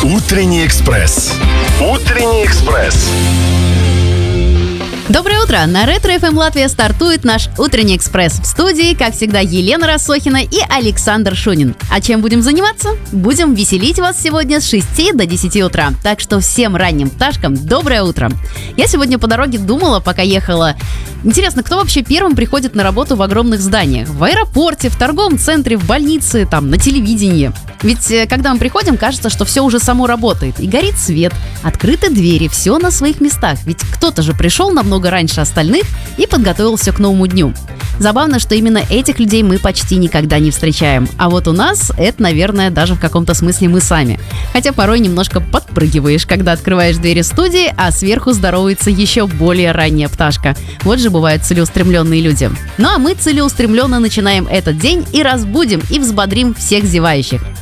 Утренний экспресс. Утренний экспресс. Доброе утро! На Ретро-ФМ Латвия стартует наш утренний экспресс. В студии, как всегда, Елена Рассохина и Александр Шунин. А чем будем заниматься? Будем веселить вас сегодня с 6 до 10 утра. Так что всем ранним пташкам доброе утро! Я сегодня по дороге думала, пока ехала. Интересно, кто вообще первым приходит на работу в огромных зданиях? В аэропорте, в торговом центре, в больнице, на телевидении. Ведь когда мы приходим, кажется, что все уже само работает. И горит свет, открыты двери, все на своих местах. Ведь кто-то же пришел намного раньше остальных и подготовился к новому дню. Забавно, что именно этих людей мы почти никогда не встречаем. А вот у нас это, наверное, даже в каком-то смысле мы сами. Хотя порой немножко подпрыгиваешь, когда открываешь двери студии, а сверху здоровается еще более ранняя пташка. Вот же бывают целеустремленные люди. Ну а мы целеустремленно начинаем этот день и разбудим, и взбодрим всех зевающих.